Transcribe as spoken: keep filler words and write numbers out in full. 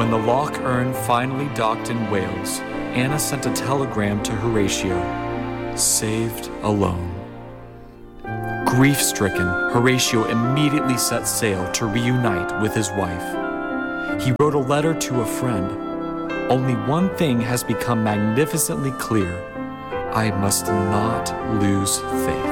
When the Loch Earn finally docked in Wales, Anna sent a telegram to Horatio, saved alone. Grief-stricken, Horatio immediately set sail to reunite with his wife. He wrote a letter to a friend. Only one thing has become magnificently clear. I must not lose faith.